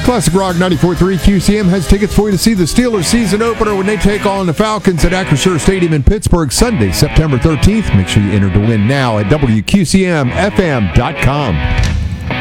Classic Rock 94.3 QCM has tickets for you to see the Steelers season opener when they take on the Falcons at Acrisure Stadium in Pittsburgh Sunday, September 13th. Make sure you enter to win now at WQCMFM.com.